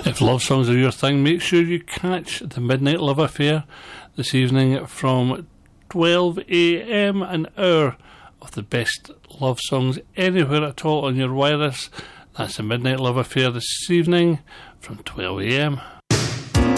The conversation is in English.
If love songs are your thing, make sure you catch the Midnight Love Affair this evening from 12 a.m, an hour of the best love songs anywhere at all on your wireless. That's the Midnight Love Affair this evening from 12 a.m.